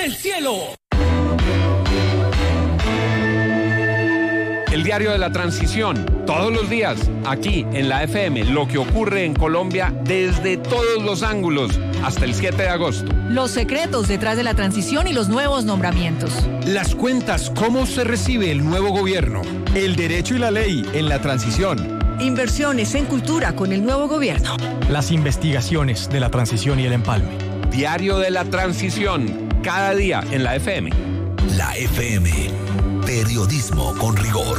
del cielo. El diario de la transición, todos los días, aquí en la FM, lo que ocurre en Colombia desde todos los ángulos, hasta el 7 de agosto. Los secretos detrás de la transición y los nuevos nombramientos. Las cuentas, cómo se recibe el nuevo gobierno. El derecho y la ley en la transición. Inversiones en cultura con el nuevo gobierno. Las investigaciones de la transición y el empalme. Diario de la transición, cada día en la FM. La FM. Periodismo con rigor.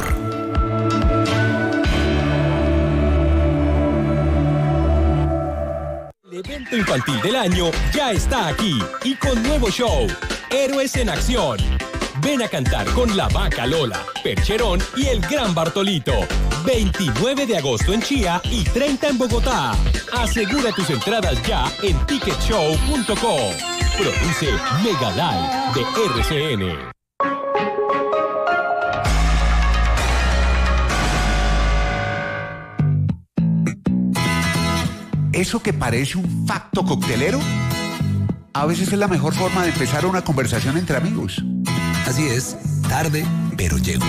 El evento infantil del año ya está aquí y con nuevo show, Héroes en Acción. Ven a cantar con La Vaca Lola, Percherón y el Gran Bartolito. 29 de agosto en Chía y 30 en Bogotá. Asegura tus entradas ya en ticketshow.co. Produce Mega Live de RCN. Eso que parece un facto coctelero, a veces es la mejor forma de empezar una conversación entre amigos. Así es, tarde, pero llego.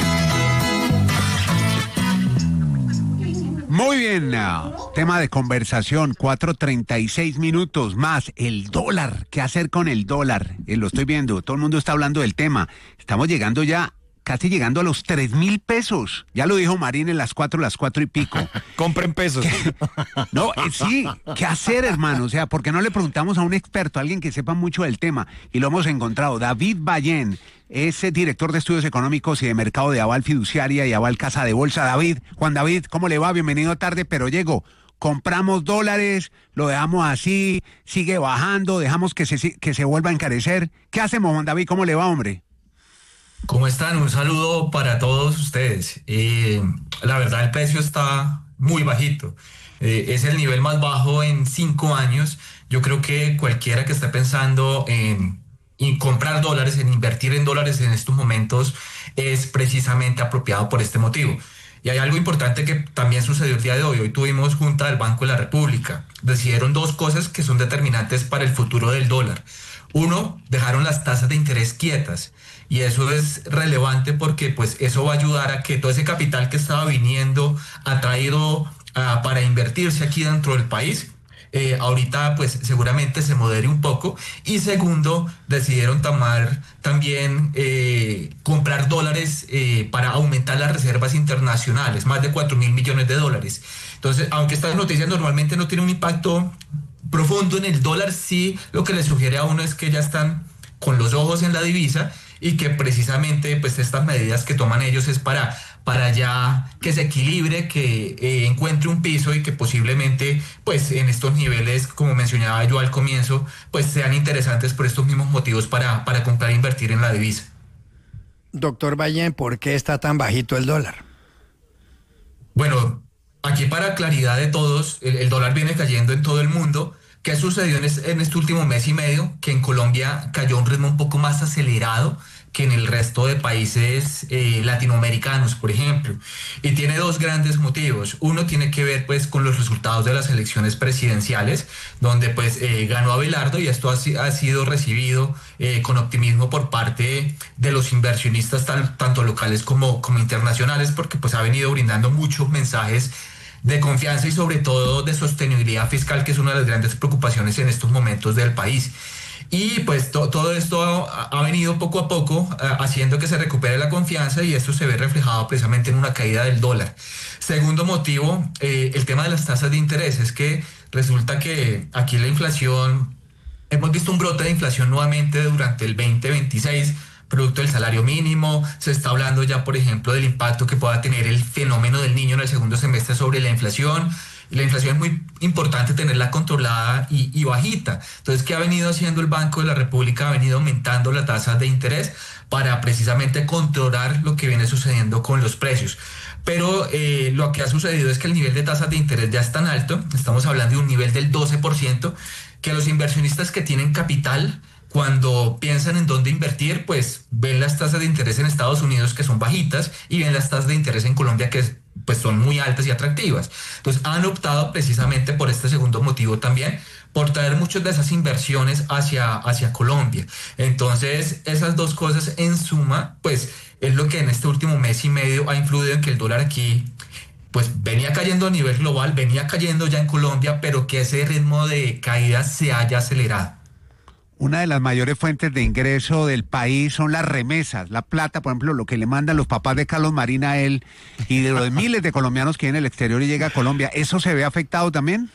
Muy bien, tema de conversación, 4:36 minutos más, el dólar. ¿Qué hacer con el dólar? Lo estoy viendo, todo el mundo está hablando del tema. Estamos llegando ya, casi llegando a los 3.000 pesos. Ya lo dijo Marín en las 4 y pico. Compren pesos. No, sí, ¿qué hacer, hermano? O sea, ¿por qué no le preguntamos a un experto, a alguien que sepa mucho del tema? Y lo hemos encontrado, David Ballén, es director de estudios económicos y de mercado de Aval Fiduciaria y Aval Casa de Bolsa. David, Juan David, ¿cómo le va? Bienvenido tarde, pero llego. Compramos dólares, lo dejamos así, sigue bajando, dejamos que se vuelva a encarecer. ¿Qué hacemos, Juan David? ¿Cómo le va, hombre? ¿Cómo están? Un saludo para todos ustedes. La verdad, el precio está muy bajito. Es el nivel más bajo en 5 años. Yo creo que cualquiera que esté pensando en comprar dólares, en invertir en dólares en estos momentos, es precisamente apropiado por este motivo. Y hay algo importante que también sucedió el día de hoy. Hoy tuvimos junta del Banco de la República. Decidieron 2 cosas que son determinantes para el futuro del dólar. Uno, dejaron las tasas de interés quietas. Y eso es relevante porque pues eso va a ayudar a que todo ese capital que estaba viniendo, atraído para invertirse aquí dentro del país, ahorita pues seguramente se modere un poco. Y segundo, decidieron tomar también comprar dólares para aumentar las reservas internacionales, más de 4.000 millones de dólares. Entonces, aunque estas noticias normalmente no tienen un impacto profundo en el dólar, sí lo que le sugiere a uno es que ya están con los ojos en la divisa y que precisamente pues estas medidas que toman ellos es para ya que se equilibre, que encuentre un piso y que posiblemente pues en estos niveles, como mencionaba yo al comienzo, pues sean interesantes por estos mismos motivos para comprar e invertir en la divisa. Doctor Ballén, ¿por qué está tan bajito el dólar? Bueno, aquí para claridad de todos, el dólar viene cayendo en todo el mundo. ¿Qué sucedió en este último mes y medio? Que en Colombia cayó a un ritmo un poco más acelerado que en el resto de países latinoamericanos, por ejemplo. Y tiene 2 grandes motivos. Uno tiene que ver pues con los resultados de las elecciones presidenciales, donde pues ganó Abelardo, y esto ha sido recibido con optimismo por parte de los inversionistas tanto locales como internacionales, porque pues ha venido brindando muchos mensajes de confianza y sobre todo de sostenibilidad fiscal, que es una de las grandes preocupaciones en estos momentos del país. Y pues todo esto ha venido poco a poco haciendo que se recupere la confianza, y esto se ve reflejado precisamente en una caída del dólar. Segundo motivo, el tema de las tasas de interés. Es que resulta que aquí la inflación, hemos visto un brote de inflación nuevamente durante el 2026, producto del salario mínimo. Se está hablando ya, por ejemplo, del impacto que pueda tener el fenómeno del Niño en el segundo semestre sobre la inflación. Y la inflación es muy importante tenerla controlada y bajita. Entonces, ¿qué ha venido haciendo el Banco de la República? Ha venido aumentando la tasa de interés para precisamente controlar lo que viene sucediendo con los precios. Pero lo que ha sucedido es que el nivel de tasas de interés ya es tan alto, estamos hablando de un nivel del 12%, que los inversionistas que tienen capital, cuando piensan en dónde invertir, pues ven las tasas de interés en Estados Unidos, que son bajitas, y ven las tasas de interés en Colombia, que pues son muy altas y atractivas. Entonces han optado precisamente por este segundo motivo también, por traer muchas de esas inversiones hacia Colombia. Entonces, esas dos cosas en suma, pues es lo que en este último mes y medio ha influido en que el dólar aquí pues venía cayendo a nivel global, venía cayendo ya en Colombia, pero que ese ritmo de caída se haya acelerado. Una de las mayores fuentes de ingreso del país son las remesas, la plata, por ejemplo, lo que le mandan los papás de Carlos Marín a él y de los miles de colombianos que vienen del exterior y llega a Colombia. ¿Eso se ve afectado también?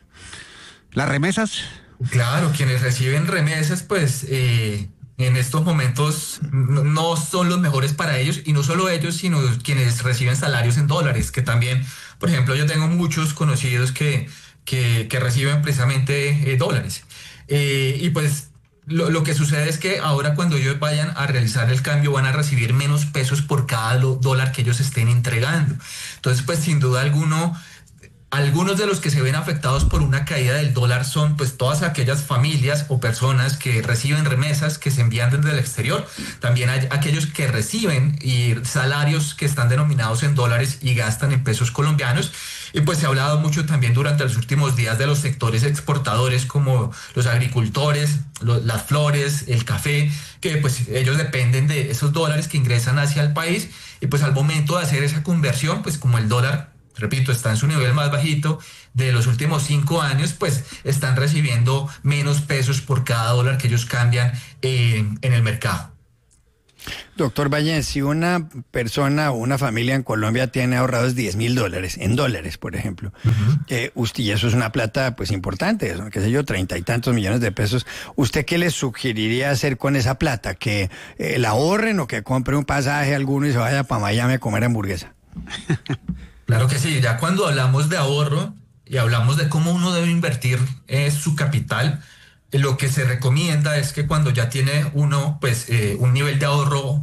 ¿Las remesas? Claro, quienes reciben remesas, pues en estos momentos no son los mejores para ellos, y no solo ellos, sino quienes reciben salarios en dólares, que también, por ejemplo, yo tengo muchos conocidos que reciben precisamente dólares. Y pues lo que sucede es que ahora cuando ellos vayan a realizar el cambio van a recibir menos pesos por cada dólar que ellos estén entregando. Entonces, pues sin duda algunos de los que se ven afectados por una caída del dólar son pues todas aquellas familias o personas que reciben remesas que se envían desde el exterior. También hay aquellos que reciben salarios que están denominados en dólares y gastan en pesos colombianos. Y pues se ha hablado mucho también durante los últimos días de los sectores exportadores como los agricultores, las flores, el café, que pues ellos dependen de esos dólares que ingresan hacia el país, y pues al momento de hacer esa conversión, pues como el dólar, repito, está en su nivel más bajito de los últimos 5 años, pues están recibiendo menos pesos por cada dólar que ellos cambian en el mercado. Doctor Ballén, si una persona o una familia en Colombia tiene ahorrados $10,000, en dólares, por ejemplo, y eso es una plata pues importante, eso, qué sé yo, 30 y tantos millones de pesos, ¿usted qué le sugeriría hacer con esa plata? ¿Que la ahorren o que compre un pasaje alguno y se vaya para Miami a comer hamburguesa? Claro que sí, ya cuando hablamos de ahorro y hablamos de cómo uno debe invertir su capital, lo que se recomienda es que cuando ya tiene uno pues un nivel de ahorro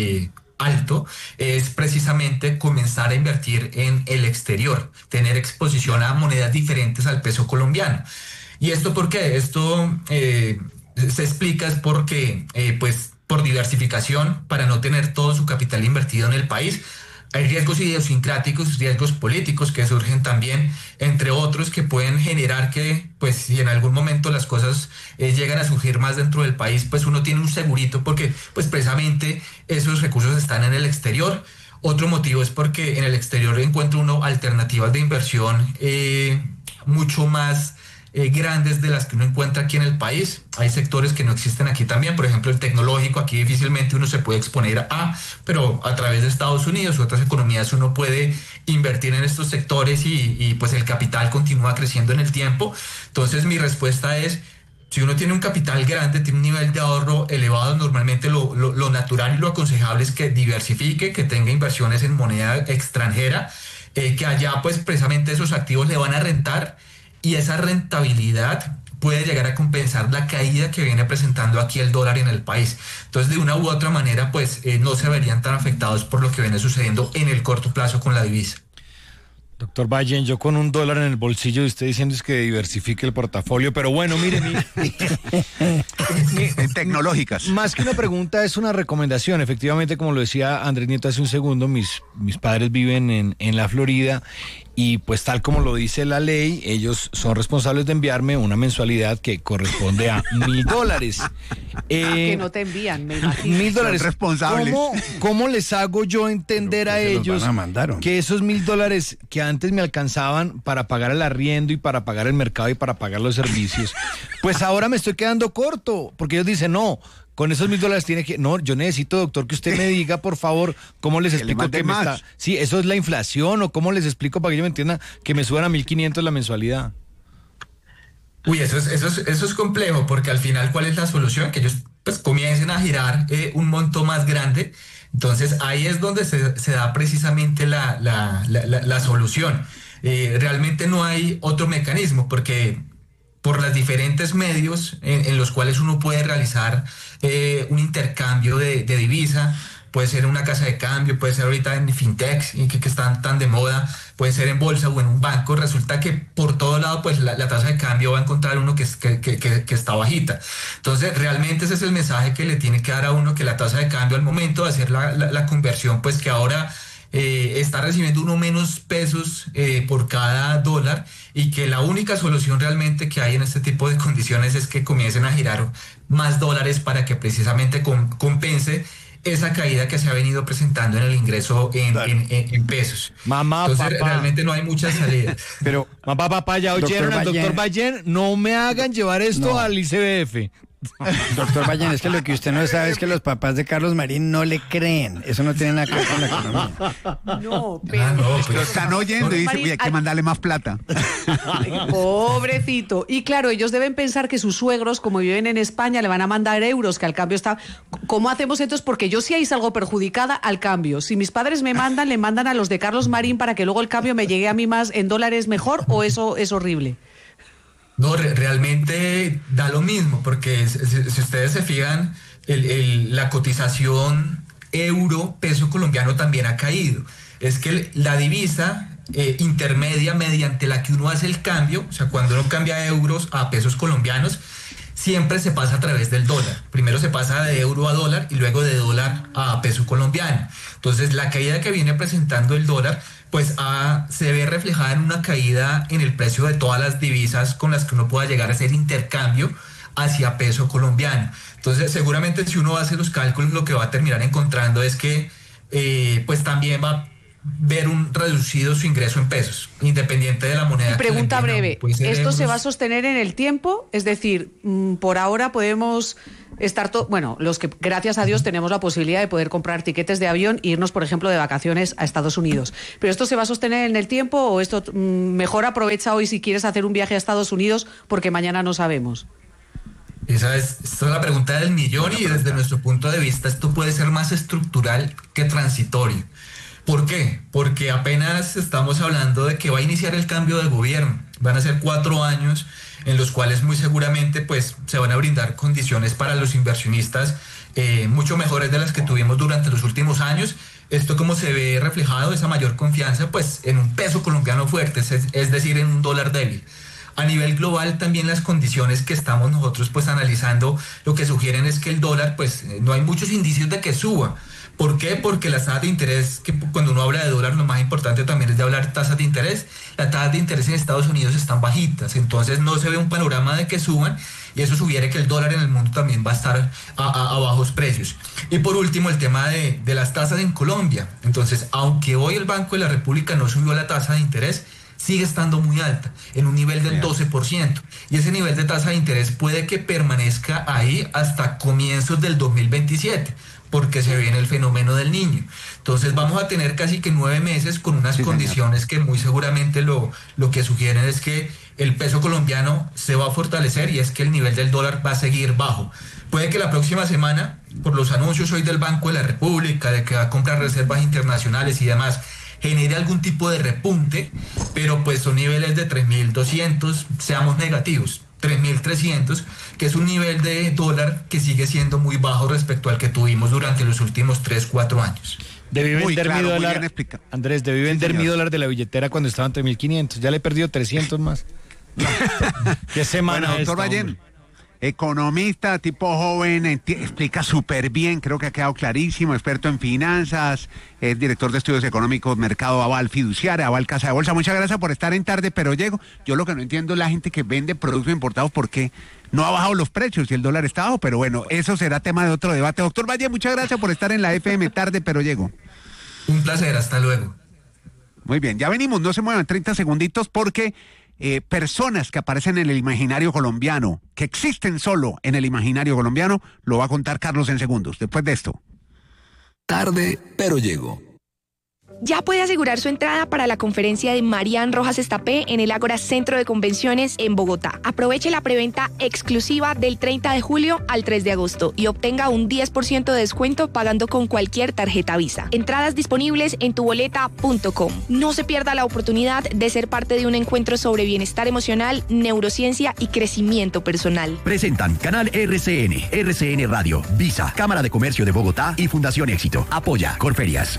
alto, es precisamente comenzar a invertir en el exterior, tener exposición a monedas diferentes al peso colombiano. ¿Y esto por qué? Esto se explica es porque pues por diversificación, para no tener todo su capital invertido en el país. Hay riesgos idiosincráticos, riesgos políticos que surgen también, entre otros, que pueden generar que, pues, si en algún momento las cosas llegan a surgir más dentro del país, pues uno tiene un segurito porque, pues, precisamente esos recursos están en el exterior. Otro motivo es porque en el exterior encuentra uno alternativas de inversión mucho más grandes de las que uno encuentra aquí en el país. Hay sectores que no existen aquí también, por ejemplo el tecnológico, aquí difícilmente uno se puede exponer pero a través de Estados Unidos u otras economías uno puede invertir en estos sectores y pues el capital continúa creciendo en el tiempo. Entonces mi respuesta es, si uno tiene un capital grande, tiene un nivel de ahorro elevado, normalmente lo natural y lo aconsejable es que diversifique, que tenga inversiones en moneda extranjera, que allá pues precisamente esos activos le van a rentar, y esa rentabilidad puede llegar a compensar la caída que viene presentando aquí el dólar en el país. Entonces, de una u otra manera, pues no se verían tan afectados por lo que viene sucediendo en el corto plazo con la divisa. Doctor Ballén, yo con $1 en el bolsillo y usted diciendo es que diversifique el portafolio, pero bueno, mire, tecnológicas. Más que una pregunta, es una recomendación. Efectivamente, como lo decía Andrés Nieto hace un segundo, mis padres viven en la Florida y pues tal como lo dice la ley, ellos son responsables de enviarme una mensualidad que corresponde a $1,000. Que no te envían, me imagino. $1,000 responsables. ¿Cómo les hago yo entender a ellos que esos $1,000 que antes me alcanzaban para pagar el arriendo y para pagar el mercado y para pagar los servicios, pues ahora me estoy quedando corto? Porque ellos dicen, no, con esos $1,000 tiene que... No, yo necesito, doctor, que usted me diga, por favor, cómo les explico que me está... Sí, eso es la inflación, o cómo les explico para que ellos me entiendan que me suban a 1.500 la mensualidad. Uy, eso es complejo, porque al final, ¿cuál es la solución? Que ellos pues comiencen a girar un monto más grande. Entonces, ahí es donde se da precisamente la solución. Realmente no hay otro mecanismo, porque por los diferentes medios en los cuales uno puede realizar un intercambio de divisa, puede ser en una casa de cambio, puede ser ahorita en fintechs que están tan de moda, puede ser en bolsa o en un banco, resulta que por todo lado pues la tasa de cambio va a encontrar uno que está bajita. Entonces realmente ese es el mensaje que le tiene que dar a uno, que la tasa de cambio al momento de hacer la conversión, pues que ahora está recibiendo uno menos pesos por cada dólar, y que la única solución realmente que hay en este tipo de condiciones es que comiencen a girar más dólares para que precisamente compense esa caída que se ha venido presentando en el ingreso en pesos. Entonces, realmente no hay muchas salidas. Pero, papá, ya oyeron al doctor Ballén, no me hagan llevar esto al ICBF. Doctor Ballén, es que lo que usted no sabe es que los papás de Carlos Marín no le creen. Eso no tiene nada que ver con la economía. No, pero... pues, lo están oyendo y dicen, uy, hay que mandarle más plata. Ay, pobrecito. Y claro, ellos deben pensar que sus suegros, como viven en España, le van a mandar euros, que al cambio está... ¿Cómo hacemos entonces? Porque yo sí ahí salgo perjudicada al cambio. Si mis padres me mandan, le mandan a los de Carlos Marín para que luego el cambio me llegue a mí más en dólares mejor, ¿o eso es horrible? No, realmente da lo mismo, porque si ustedes se fijan, la cotización euro-peso colombiano también ha caído. Es que la divisa intermedia mediante la que uno hace el cambio, o sea, cuando uno cambia euros a pesos colombianos, siempre se pasa a través del dólar. Primero se pasa de euro a dólar y luego de dólar a peso colombiano. Entonces, la caída que viene presentando el dólar pues se ve reflejada en una caída en el precio de todas las divisas con las que uno pueda llegar a hacer intercambio hacia peso colombiano. Entonces, seguramente si uno hace los cálculos, lo que va a terminar encontrando es que pues también va a ver un reducido su ingreso en pesos, independiente de la moneda. Pregunta breve, ¿esto se va a sostener en el tiempo? Es decir, por ahora podemos estar los que gracias a Dios tenemos la posibilidad de poder comprar tiquetes de avión e irnos, por ejemplo, de vacaciones a Estados Unidos. ¿Pero esto se va a sostener en el tiempo o esto mejor aprovecha hoy si quieres hacer un viaje a Estados Unidos porque mañana no sabemos? Esta es la pregunta del millón, y desde nuestro punto de vista esto puede ser más estructural que transitorio. ¿Por qué? Porque apenas estamos hablando de que va a iniciar el cambio de gobierno. Van a ser 4 años en los cuales muy seguramente pues se van a brindar condiciones para los inversionistas mucho mejores de las que tuvimos durante los últimos años. Esto como se ve reflejado, esa mayor confianza pues en un peso colombiano fuerte, es decir, en un dólar débil. A nivel global también las condiciones que estamos nosotros pues analizando lo que sugieren es que el dólar pues no hay muchos indicios de que suba. ¿Por qué? Porque las tasas de interés, que cuando uno habla de dólar lo más importante también es de hablar de tasas de interés. Las tasas de interés en Estados Unidos están bajitas, entonces no se ve un panorama de que suban, y eso sugiere que el dólar en el mundo también va a estar a bajos precios. Y por último, el tema de las tasas en Colombia. Entonces, aunque hoy el Banco de la República no subió la tasa de interés, sigue estando muy alta, en un nivel del 12%. Y ese nivel de tasa de interés puede que permanezca ahí hasta comienzos del 2027. Porque se viene el fenómeno del Niño. Entonces vamos a tener casi que 9 meses con unas condiciones que muy seguramente lo que sugieren es que el peso colombiano se va a fortalecer, y es que el nivel del dólar va a seguir bajo. Puede que la próxima semana, por los anuncios hoy del Banco de la República, de que va a comprar reservas internacionales y demás, genere algún tipo de repunte, pero pues son niveles de 3.200, seamos negativos, 3.300, que es un nivel de dólar que sigue siendo muy bajo respecto al que tuvimos durante los últimos 3-4 años. Debí vender mi dólar, Andrés, debí vender mi dólar de la billetera cuando estaban 3.500, ya le he perdido 300 más. ¿Qué semana? Bueno, doctor Ballén, economista, tipo joven, explica súper bien, creo que ha quedado clarísimo, experto en finanzas, es director de estudios económicos, mercado Aval Fiduciaria, Aval Casa de Bolsa. Muchas gracias por estar en Tarde, pero llego. Yo lo que no entiendo es la gente que vende productos importados, ¿por qué no ha bajado los precios y el dólar está bajo? Pero bueno, eso será tema de otro debate. Doctor Valle, muchas gracias por estar en la FM Tarde, pero llego. Un placer, hasta luego. Muy bien, ya venimos, no se muevan 30 segunditos porque personas que aparecen en el imaginario colombiano, que existen solo en el imaginario colombiano, lo va a contar Carlos en segundos, después de esto. Tarde, pero llego. Ya puede asegurar su entrada para la conferencia de Marian Rojas Estapé en el Ágora Centro de Convenciones en Bogotá. Aproveche la preventa exclusiva del 30 de julio al 3 de agosto y obtenga un 10% de descuento pagando con cualquier tarjeta Visa. Entradas disponibles en tuboleta.com. No se pierda la oportunidad de ser parte de un encuentro sobre bienestar emocional, neurociencia y crecimiento personal. Presentan Canal RCN, RCN Radio, Visa, Cámara de Comercio de Bogotá y Fundación Éxito. Apoya Corferias.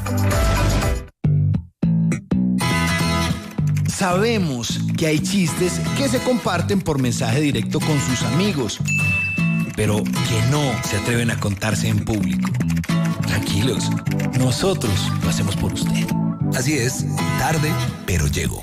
Sabemos que hay chistes que se comparten por mensaje directo con sus amigos, pero que no se atreven a contarse en público. Tranquilos, nosotros lo hacemos por usted. Así es, tarde, pero llego.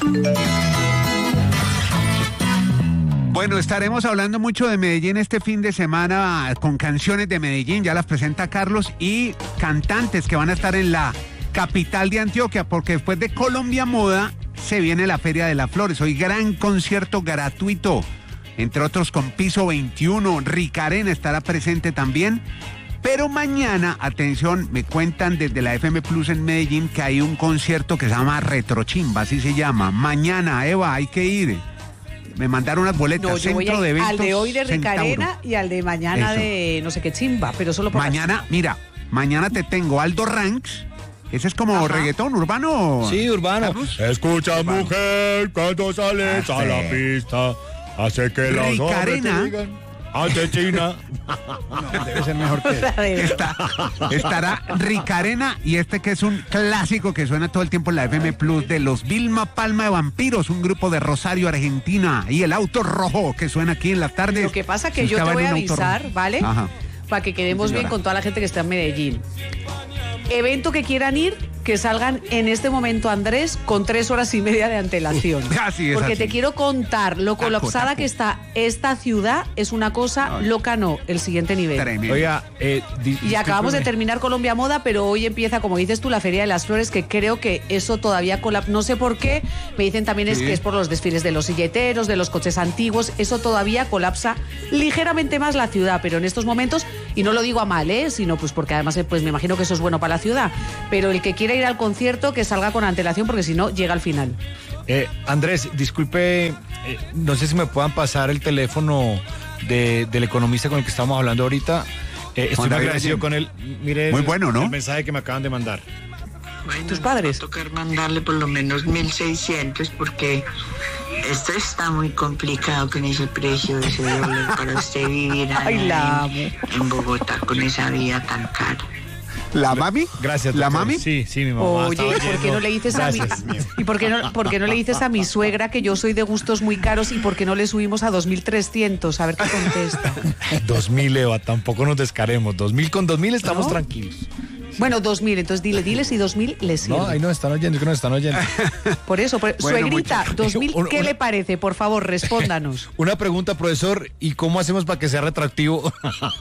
Bueno, estaremos hablando mucho de Medellín este fin de semana con canciones de Medellín, ya las presenta Carlos, y cantantes que van a estar en la capital de Antioquia, porque después de Colombia Moda se viene la Feria de las Flores. Hoy gran concierto gratuito, entre otros con Piso 21, Ricarena estará presente también. Pero mañana, atención, me cuentan desde la FM Plus en Medellín que hay un concierto que se llama Retrochimba, así se llama. Mañana, Eva, hay que ir. Me mandaron unas boletas. No, yo voy Centro de Eventos al de hoy de Ricarena Centauro. Y al de mañana de no sé qué chimba, pero solo por mañana, mira, mañana te tengo Aldo Ranks. Ese es como reggaetón urbano. Sí, urbano. ¿Carlos? Escucha, Urbano. mujer, cuando sales a la pista, hace que los hombres te digan asesina. No, debe ser mejor que Estará Ricarena y este que es un clásico que suena todo el tiempo en la FM Plus de los Vilma Palma de Vampiros, un grupo de Rosario, Argentina, y el Auto Rojo que suena aquí en las tardes. Lo que pasa que yo te voy a avisar, ¿vale? Ajá. Para que quedemos Sí, bien con toda la gente que está en Medellín. Evento que quieran ir, que salgan en este momento, Andrés, con 3 horas y media de antelación. Así es, Porque así. te quiero contar lo colapsada taco. que está esta ciudad. Es una cosa loca, no, el siguiente nivel. Tremendo. Oiga, Y acabamos de terminar Colombia Moda, pero hoy empieza, como dices tú, la Feria de las Flores, que creo que eso todavía colapsa. No sé por qué, me dicen también es Sí. que es por los desfiles de los silleteros, de los coches antiguos, eso todavía colapsa ligeramente más la ciudad, pero en estos momentos, y no lo digo a mal, sino pues porque además pues me imagino que eso es bueno para la ciudad, pero el que quiera ir al concierto, que salga con antelación, porque si no, llega al final. Andrés, disculpe, no sé si me puedan pasar el teléfono del economista con el que estamos hablando ahorita. Estoy Juan David agradecido Allende. con él. Mire Muy bueno, ¿no? el mensaje que me acaban de mandar. Bueno, tus padres. va a tocar mandarle por lo menos 1.600 porque esto está muy complicado con ese precio de ese dólar para usted vivir Ay, la amo. en Bogotá con esa vida tan cara. ¿La mami? Gracias. ¿La doctor. mami? Sí, mi mamá. Oye, estaba ¿y por qué oyendo. no le dices a Gracias, mi y por qué no le dices a mi suegra que yo soy de gustos muy caros y por qué no le subimos a 2.300? A ver qué contesta. 2.000, Eva, tampoco nos descaremos. 2.000 con 2.000 estamos ¿No? tranquilos. Bueno, 2.000, entonces dile si 2.000 le sirve. No, ahí nos están oyendo, es que nos están oyendo. Por eso, Bueno, suegrita, muchachos. 2.000, ¿qué le parece? Por favor, respóndanos. Una pregunta, profesor, ¿y cómo hacemos para que sea retractivo?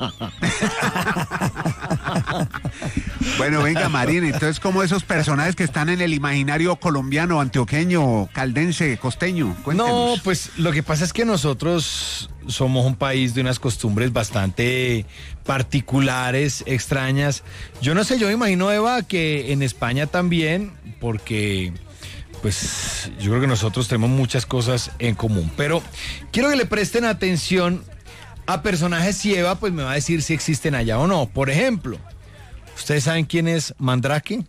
Bueno, venga, Marín, entonces, como esos personajes que están en el imaginario colombiano, antioqueño, caldense, costeño? Cuéntenos. No, pues lo que pasa es que nosotros somos un país de unas costumbres bastante particulares, extrañas. Yo no sé, yo me imagino, Eva, que en España también, porque pues yo creo que nosotros tenemos muchas cosas en común. Pero quiero que le presten atención a personajes y Eva pues me va a decir si existen allá o no. Por ejemplo, ¿ustedes saben quién es Mandrake?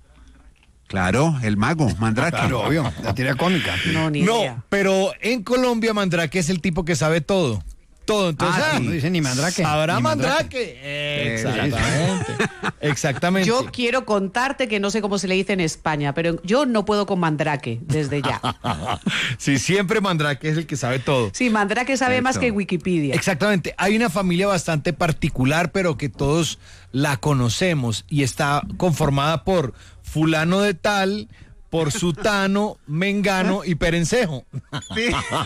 Claro, el mago, Mandrake. Claro, obvio, la tira cómica. No, ni idea. No, pero en Colombia Mandrake es el tipo que sabe todo. Todo, entonces Sí, no dice ni Mandrake. habrá ni Mandrake. Exactamente. Exactamente. Yo quiero contarte que no sé cómo se le dice en España, pero yo no puedo con Mandrake desde ya. Sí, siempre Mandrake es el que sabe todo. Sí, Mandrake sabe más que Wikipedia. Exactamente. Hay una familia bastante particular, pero que todos la conocemos y está conformada por fulano de tal, por sutano, mengano y perencejo. Sí.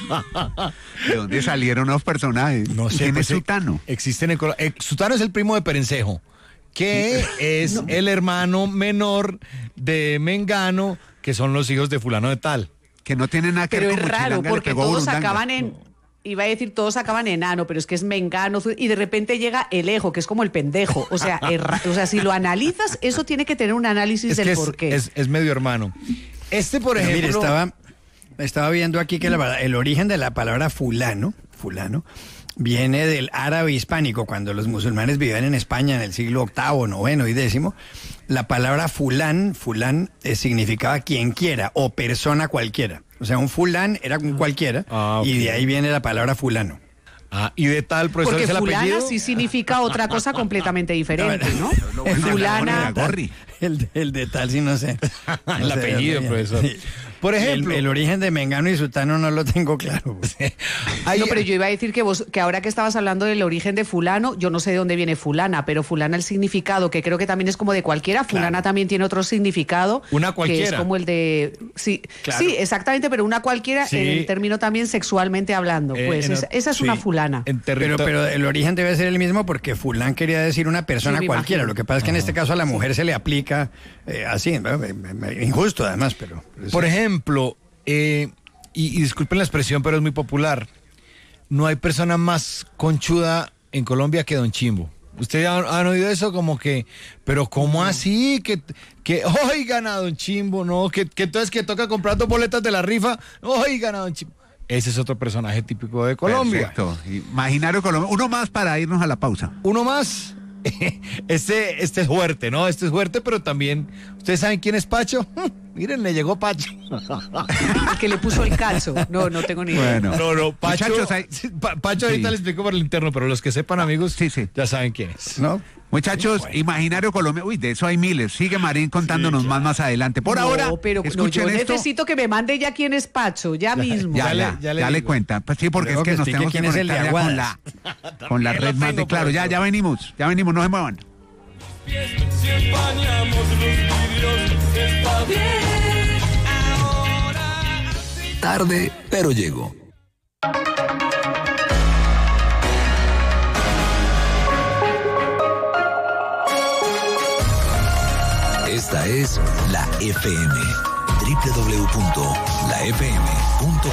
¿De dónde salieron los personajes? No sé. ¿Quién pues, es Sutano? Existen Sutano es el primo de perencejo, que es el hermano menor de mengano, que son los hijos de fulano de tal. Que no tienen nada que Pero ver es con raro, Muchilanga, le porque pegó todos Burundanga. acaban en... Iba a decir, todos acaban en ano, pero es que es mengano, y de repente llega el ejo, que es como el pendejo. O sea, si lo analizas, eso tiene que tener un análisis Es del que porqué. es medio hermano. Por Pero ejemplo... mire, estaba viendo aquí que el origen de la palabra fulano, viene del árabe hispánico. Cuando los musulmanes vivían en España en el siglo VIII, IX y X, la palabra fulán significaba quien quiera o persona cualquiera. O sea, un fulán era un cualquiera y de ahí viene la palabra fulano. Y de tal, profesor, Porque es el fulana apellido. sí significa otra cosa completamente diferente, ¿no? Fulana. Fulana. Gorri. El de tal, sí, no sé. El apellido, profesor. Sí. Por ejemplo, el origen de Mengano y Sutano no lo tengo claro. No, pero yo iba a decir que ahora que estabas hablando del origen de fulano, yo no sé de dónde viene fulana, pero fulana el significado, que creo que también es como de cualquiera, fulana también tiene otro significado. Una cualquiera. Que es como el de... Sí, claro. Sí, exactamente, pero una cualquiera en el término también sexualmente hablando. Pues esa es una fulana. Pero el origen debe ser el mismo porque fulán quería decir una persona cualquiera. Lo que pasa es que en este caso a la mujer se le aplica así, injusto además, pero... Por ejemplo, y disculpen la expresión, pero es muy popular. No hay persona más conchuda en Colombia que Don Chimbo. ¿Ustedes han oído eso? Como que, pero ¿cómo así? Que oigan a Don Chimbo, ¿no? Que entonces que toca comprar 2 boletas de la rifa, oigan a Don Chimbo. Ese es otro personaje típico de Colombia. Perfecto. Imaginario Colombia. Uno más para irnos a la pausa. Uno más. Este es fuerte, ¿no? Este es fuerte, pero también... ¿Ustedes saben quién es Pacho? Miren, le llegó Pacho. El que le puso el calzo. No tengo ni idea. Bueno. No, Pacho... Pacho ahorita le explico por el interno, pero los que sepan, amigos, ya saben quién es. ¿No? Muchachos, Imaginario Colombia, de eso hay miles. Sigue Marín contándonos más adelante. Por ahora, escuchen yo esto. necesito que me mande ya quién es Pacho, ya mismo. Ya le cuentan. Pues sí, porque es que nos tenemos que conectar con la red más de claro. Ya venimos, no se muevan. Tarde, pero llego. Esta es la FM. www.lafm.com